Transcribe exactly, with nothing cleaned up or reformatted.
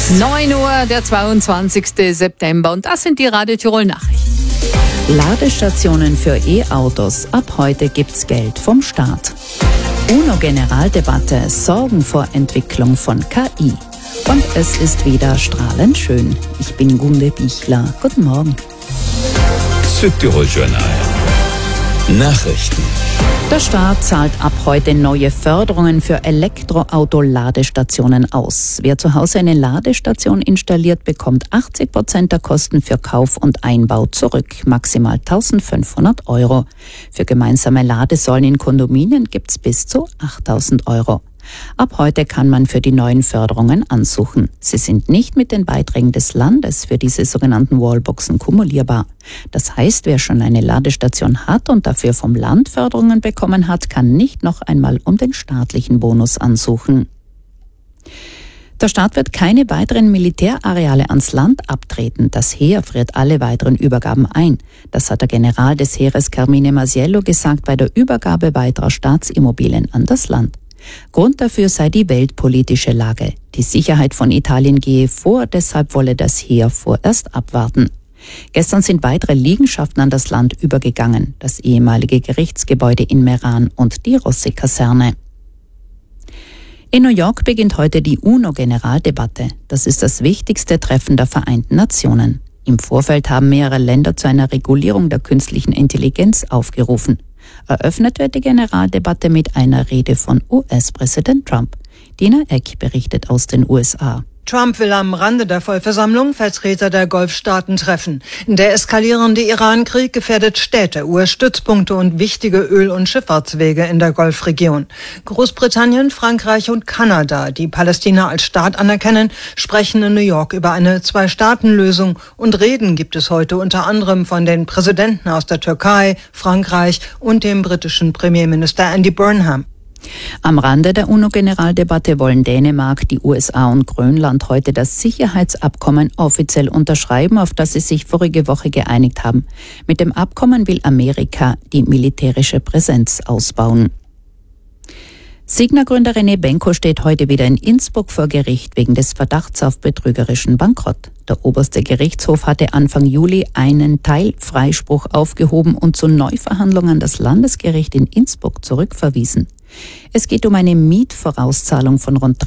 neun Uhr, der zweiundzwanzigste September, und das sind die Radio Tirol Nachrichten. Ladestationen für E-Autos. Ab heute gibt's Geld vom Staat. UNO-Generaldebatte. Sorgen vor Entwicklung von K I. Und es ist wieder strahlend schön. Ich bin Gunde Bichler. Guten Morgen. Südtirol Journal. Nachrichten. Der Staat zahlt ab heute neue Förderungen für Elektroauto-Ladestationen aus. Wer zu Hause eine Ladestation installiert, bekommt achtzig Prozent der Kosten für Kauf und Einbau zurück, maximal eintausendfünfhundert Euro. Für gemeinsame Ladesäulen in Kondominien gibt's bis zu achttausend Euro. Ab heute kann man für die neuen Förderungen ansuchen. Sie sind nicht mit den Beiträgen des Landes für diese sogenannten Wallboxen kumulierbar. Das heißt, wer schon eine Ladestation hat und dafür vom Land Förderungen bekommen hat, kann nicht noch einmal um den staatlichen Bonus ansuchen. Der Staat wird keine weiteren Militärareale ans Land abtreten. Das Heer friert alle weiteren Übergaben ein. Das hat der General des Heeres Carmine Masiello gesagt bei der Übergabe weiterer Staatsimmobilien an das Land. Grund dafür sei die weltpolitische Lage. Die Sicherheit von Italien gehe vor, deshalb wolle das Heer vorerst abwarten. Gestern sind weitere Liegenschaften an das Land übergegangen, das ehemalige Gerichtsgebäude in Meran und die Rossi-Kaserne. In New York beginnt heute die UNO-Generaldebatte. Das ist das wichtigste Treffen der Vereinten Nationen. Im Vorfeld haben mehrere Länder zu einer Regulierung der künstlichen Intelligenz aufgerufen. Eröffnet wird die Generaldebatte mit einer Rede von U S-Präsident Trump. Dina Eck berichtet aus den U S A. Trump will am Rande der Vollversammlung Vertreter der Golfstaaten treffen. Der eskalierende Iran-Krieg gefährdet Städte, U S-Stützpunkte und wichtige Öl- und Schifffahrtswege in der Golfregion. Großbritannien, Frankreich und Kanada, die Palästina als Staat anerkennen, sprechen in New York über eine Zwei-Staaten-Lösung, und Reden gibt es heute unter anderem von den Präsidenten aus der Türkei, Frankreich und dem britischen Premierminister Andy Burnham. Am Rande der UNO-Generaldebatte wollen Dänemark, die U S A und Grönland heute das Sicherheitsabkommen offiziell unterschreiben, auf das sie sich vorige Woche geeinigt haben. Mit dem Abkommen will Amerika die militärische Präsenz ausbauen. Signa-Gründer René Benko steht heute wieder in Innsbruck vor Gericht wegen des Verdachts auf betrügerischen Bankrott. Der oberste Gerichtshof hatte Anfang Juli einen Teilfreispruch aufgehoben und zu Neuverhandlungen das Landesgericht in Innsbruck zurückverwiesen. Es geht um eine Mietvorauszahlung von rund